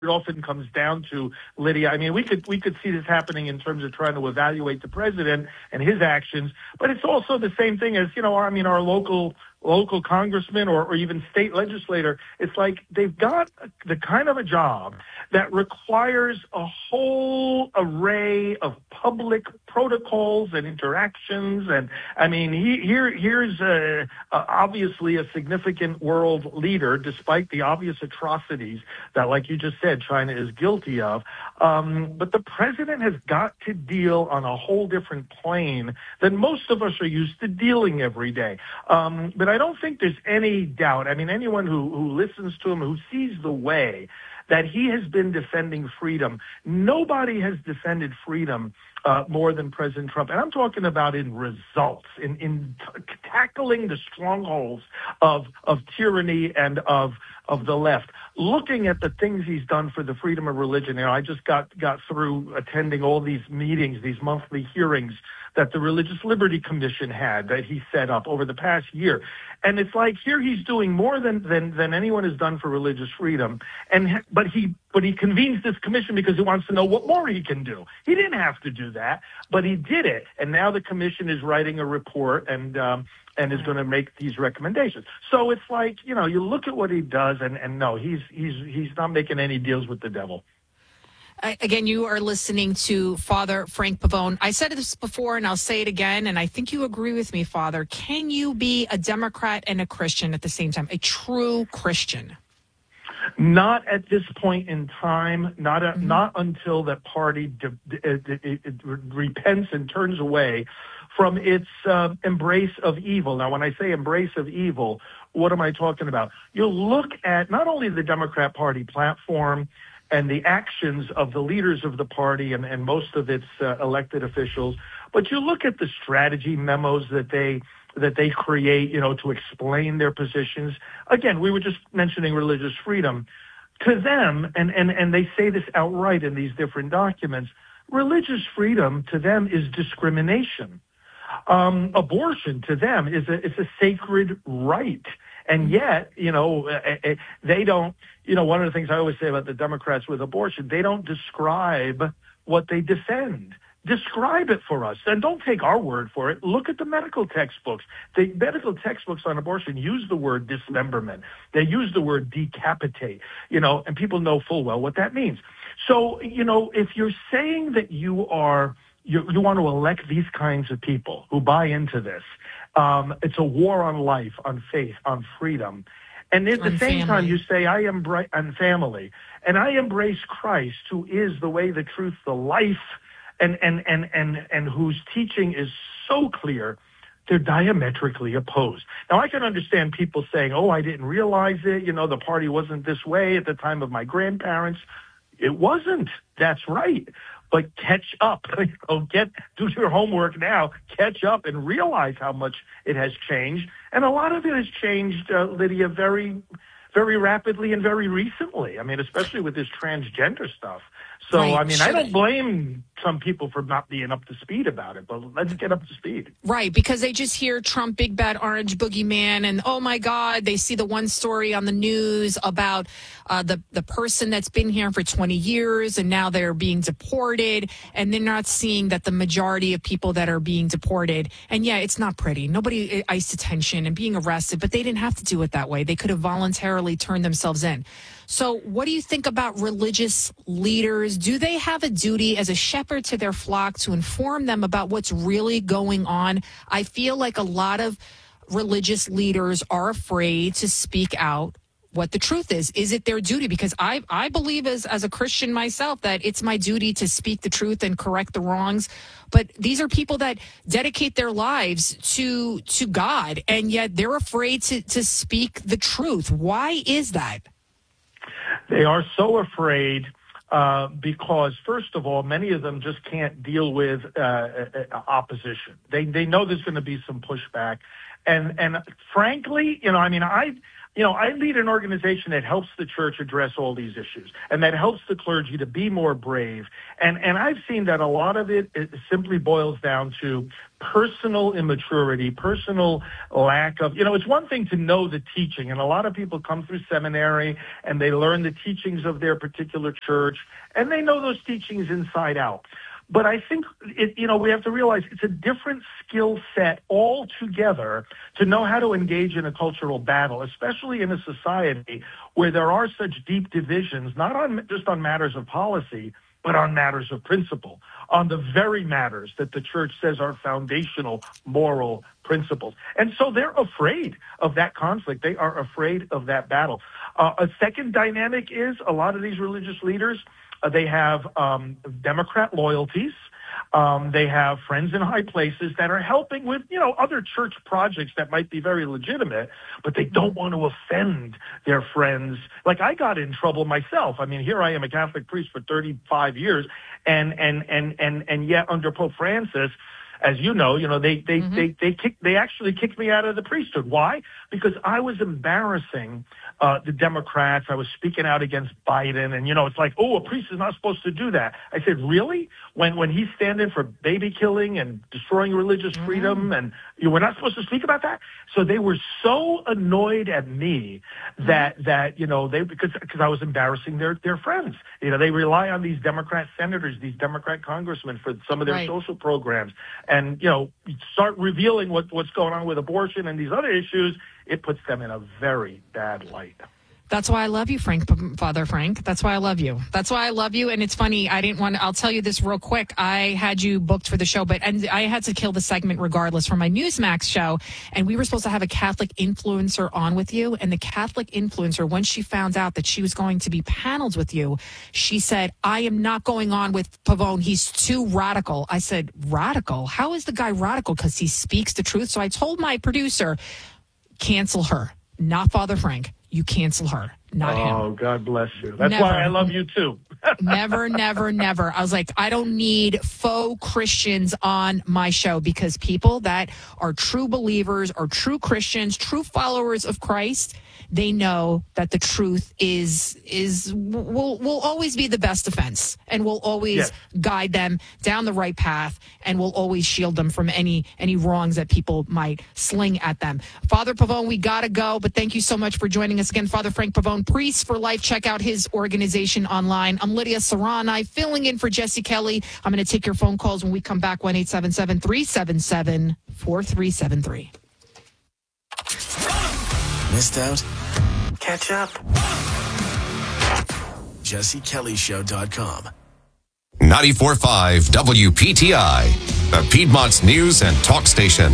it often comes down to, Lydia. I mean, we could see this happening in terms of trying to evaluate the president and his actions, but it's also the same thing as, our local congressman or even state legislator. It's like they've got the kind of a job that requires a whole array of public protocols and interactions. And I mean, here's obviously a significant world leader, despite the obvious atrocities that, like you just said, China is guilty of. But the president has got to deal on a whole different plane than most of us are used to dealing every day. But I don't think there's any doubt. I mean, anyone who listens to him, who sees the way that he has been defending freedom, nobody has defended freedom more than President Trump. And I'm talking about in results, in tackling the strongholds of tyranny and of the left. Looking at the things he's done for the freedom of religion. I just got through attending all these meetings, these monthly hearings that the Religious Liberty Commission had, that he set up over the past year. And it's like here he's doing more than anyone has done for religious freedom. But he convenes this commission because he wants to know what more he can do. He didn't have to do that, but he did it. And now the commission is writing a report and is going to make these recommendations. So it's like, you look at what he does and no, he's not making any deals with the devil. Again, you are listening to Father Frank Pavone. I said this before and I'll say it again, and I think you agree with me, Father. Can you be a Democrat and a Christian at the same time, a true Christian? Not at this point in time, not until that party it repents and turns away from its embrace of evil. Now, when I say embrace of evil, what am I talking about? You'll look at not only the Democrat Party platform and the actions of the leaders of the party and most of its elected officials, but you look at the strategy memos that they create, to explain their positions. Again, we were just mentioning religious freedom. To them, and they say this outright in these different documents, religious freedom to them is discrimination. Abortion to them is a sacred right. And yet, they don't, one of the things I always say about the Democrats with abortion, they don't describe what they defend. Describe it for us. And don't take our word for it. Look at the medical textbooks. The medical textbooks on abortion use the word dismemberment. They use the word decapitate, and people know full well what that means. So, if you're saying that you want to elect these kinds of people who buy into this, it's a war on life, on faith, on freedom. And at the same time, you say, on family, and I embrace Christ, who is the way, the truth, the life, and whose teaching is so clear. They're diametrically opposed. Now, I can understand people saying, I didn't realize it. The party wasn't this way at the time of my grandparents. It wasn't. That's right. But catch up. Do your homework now. Catch up and realize how much it has changed. And a lot of it has changed, Lydia, very, very rapidly and very recently. I mean, especially with this transgender stuff. So, right. I mean, I don't blame some people for not being up to speed about it, but let's get up to speed. Right, because they just hear Trump, big bad orange boogeyman, and oh my God, they see the one story on the news about the person that's been here for 20 years and now they're being deported, and they're not seeing that the majority of people that are being deported, and yeah, it's not pretty. Nobody ICE detention and being arrested, but they didn't have to do it that way. They could have voluntarily turned themselves in. So what do you think about religious leaders? Do they have a duty as a shepherd to their flock to inform them about what's really going on? I feel like a lot of religious leaders are afraid to speak out what the truth is. Is it their duty? Because I believe as a Christian myself that it's my duty to speak the truth and correct the wrongs. But these are people that dedicate their lives to God, and yet they're afraid to speak the truth. Why is that? They are so afraid because, first of all, many of them just can't deal with opposition. They know there's going to be some pushback. And frankly, I lead an organization that helps the church address all these issues and that helps the clergy to be more brave. And I've seen that a lot of it simply boils down to personal immaturity, personal lack of, it's one thing to know the teaching. And a lot of people come through seminary and they learn the teachings of their particular church and they know those teachings inside out. But I think, we have to realize it's a different skill set altogether to know how to engage in a cultural battle, especially in a society where there are such deep divisions, not just on matters of policy, but on matters of principle, on the very matters that the church says are foundational moral principles. And so they're afraid of that conflict. They are afraid of that battle. A second dynamic is a lot of these religious leaders, they have Democrat loyalties. They have friends in high places that are helping with, other church projects that might be very legitimate, but they don't want to offend their friends. Like I got in trouble myself. I mean, here I am a Catholic priest for 35 years, and yet under Pope Francis, as you know, they actually kicked me out of the priesthood. Why? Because I was embarrassing the Democrats. I was speaking out against Biden, and it's like, oh, a priest is not supposed to do that. I said, really? When he's standing for baby killing and destroying religious freedom, and we're not supposed to speak about that? So they were so annoyed at me that because I was embarrassing their friends. They rely on these Democrat senators, these Democrat congressmen for some of their social programs. And, start revealing what's going on with abortion and these other issues, it puts them in a very bad light. That's why I love you, Father Frank. That's why I love you. And it's funny. I'll tell you this real quick. I had you booked for the show, and I had to kill the segment regardless for my Newsmax show. And we were supposed to have a Catholic influencer on with you. And the Catholic influencer, once she found out that she was going to be paneled with you, she said, I am not going on with Pavone. He's too radical. I said, radical? How is the guy radical? Because he speaks the truth. So I told my producer, cancel her, not Father Frank. You cancel her, not him. Oh, God bless you. That's why I love you, too. Never. I was like, I don't need faux Christians on my show, because people that are true believers or true Christians, true followers of Christ, they know that the truth will always be the best defense, and will always guide them down the right path, and will always shield them from any wrongs that people might sling at them. Father Pavone, we gotta go, but thank you so much for joining us again. Father Frank Pavone, Priests for Life. Check out his organization online. I'm Lydia Serrani, filling in for Jesse Kelly. I'm going to take your phone calls when we come back. 1-877-377-4373. Missed out? Catch up. JesseKellyShow.com. 94.5 WPTI, the Piedmont's news and talk station.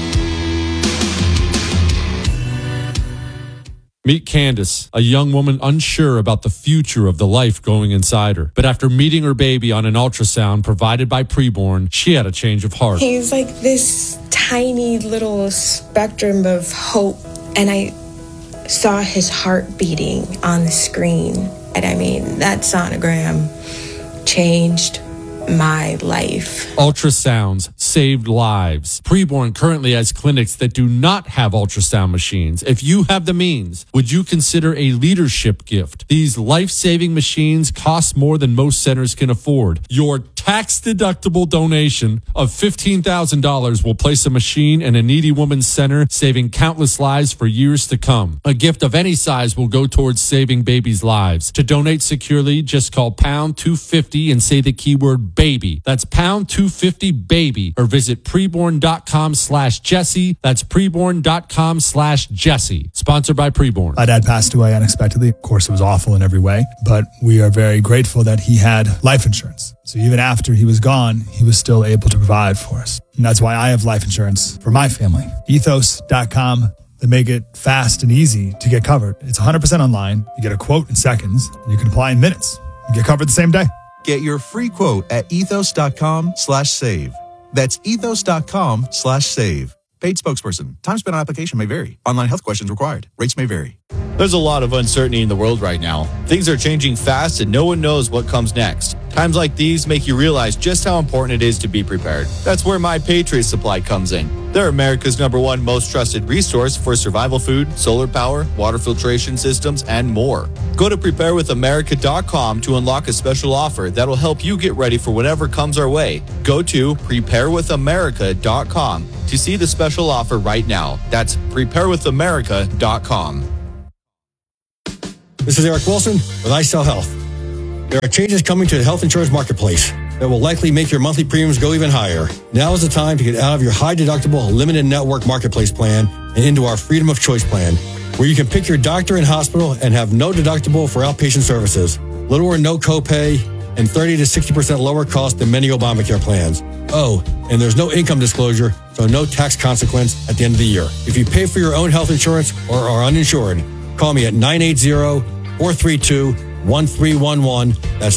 Meet Candace, a young woman unsure about the future of the life going inside her. But after meeting her baby on an ultrasound provided by Preborn, she had a change of heart. He's like this tiny little spectrum of hope, and I saw his heart beating on the screen. And I mean, that sonogram changed my life. Ultrasounds saved lives. Preborn currently has clinics that do not have ultrasound machines. If you have the means, would you consider a leadership gift? These life-saving machines cost more than most centers can afford. Your tax-deductible donation of $15,000 will place a machine in a needy woman's center, saving countless lives for years to come. A gift of any size will go towards saving babies' lives. To donate securely, just call pound 250 and say the keyword baby. That's pound 250 baby, or visit preborn.com/Jesse. That's preborn.com/Jesse. Sponsored by Preborn. My dad passed away unexpectedly. Of course, it was awful in every way, but we are very grateful that he had life insurance. So even after he was gone, he was still able to provide for us. And that's why I have life insurance for my family. Ethos.com. They make it fast and easy to get covered. It's 100% online. You get a quote in seconds, and you can apply in minutes. You get covered the same day. Get your free quote at ethos.com/save. That's ethos.com/save. Paid spokesperson. Time spent on application may vary. Online health questions required. Rates may vary. There's a lot of uncertainty in the world right now. Things are changing fast and no one knows what comes next. Times like these make you realize just how important it is to be prepared. That's where My Patriot Supply comes in. They're America's #1 most trusted resource for survival food, solar power, water filtration systems, and more. Go to preparewithamerica.com to unlock a special offer that'll help you get ready for whatever comes our way. Go to preparewithamerica.com to see the special offer right now. That's preparewithamerica.com. This is Eric Wilson with iCell Health. There are changes coming to the health insurance marketplace that will likely make your monthly premiums go even higher. Now is the time to get out of your high-deductible limited network marketplace plan and into our Freedom of Choice plan, where you can pick your doctor and hospital and have no deductible for outpatient services, little or no copay, and 30 to 60% lower cost than many Obamacare plans. Oh, and there's no income disclosure, so no tax consequence at the end of the year. If you pay for your own health insurance or are uninsured, call me at 980-432-1311. That's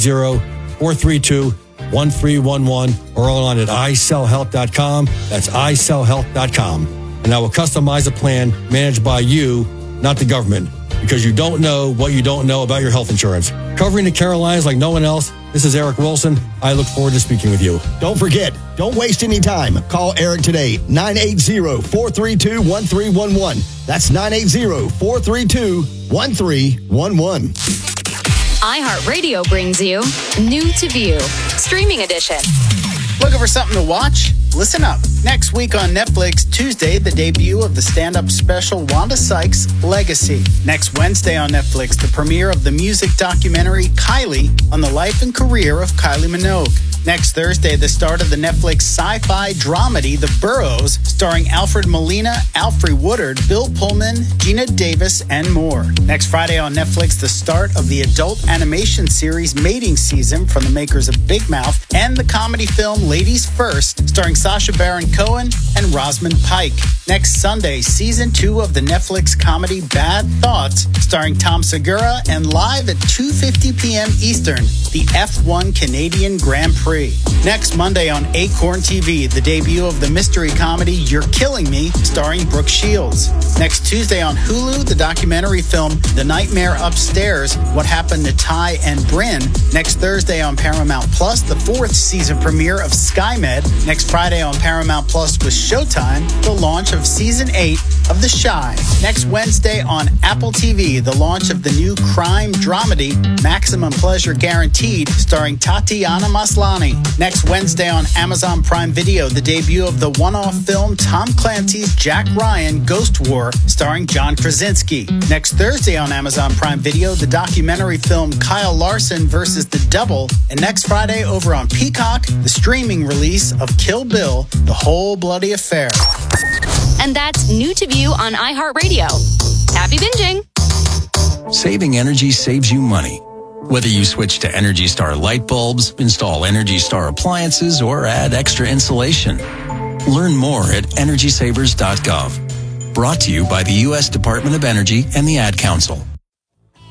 980-432-1311, or online at iCellHealth.com. That's iCellHealth.com. And I will customize a plan managed by you, not the government, because you don't know what you don't know about your health insurance. Covering the Carolinas like no one else, this is Eric Wilson. I look forward to speaking with you. Don't forget, don't waste any time. Call Eric today, 980-432-1311. That's 980-432-1311. iHeartRadio brings you New to View, Streaming Edition. Looking for something to watch? Listen up. Next week on Netflix, Tuesday, the debut of the stand-up special Wanda Sykes' Legacy. Next Wednesday on Netflix, the premiere of the music documentary Kylie on the life and career of Kylie Minogue. Next Thursday, the start of the Netflix sci-fi dramedy The Burrows, starring Alfred Molina, Alfre Woodard, Bill Pullman, Gina Davis, and more. Next Friday on Netflix, the start of the adult animation series Mating Season from the makers of Big Mouth, and the comedy film Ladies First, starring Sacha Baron Cohen and Rosamund Pike. Next Sunday, Season 2 of the Netflix comedy Bad Thoughts, starring Tom Segura, and live at 2:50 p.m. Eastern, the F1 Canadian Grand Prix. Next Monday on Acorn TV, the debut of the mystery comedy You're Killing Me, starring Brooke Shields. Next Tuesday on Hulu, the documentary film The Nightmare Upstairs, What Happened to Ty and Bryn. Next Thursday on Paramount Plus, the 4th season premiere of SkyMed. Next Friday on Paramount Plus with Showtime, the launch of Season 8 of The Chi. Next Wednesday on Apple TV, the launch of the new crime dramedy Maximum Pleasure Guaranteed, starring Tatiana Maslany. Next Wednesday on Amazon Prime Video, the debut of the one-off film Tom Clancy's Jack Ryan Ghost War, starring John Krasinski. Next Thursday on Amazon Prime Video, the documentary film Kyle Larson vs. the Devil. And next Friday over on Peacock, the streaming release of Kill Bill, The Whole Bloody Affair. And that's New to View on iHeartRadio. Happy binging! Saving energy saves you money. Whether you switch to Energy Star light bulbs, install Energy Star appliances, or add extra insulation. Learn more at EnergySavers.gov. Brought to you by the U.S. Department of Energy and the Ad Council.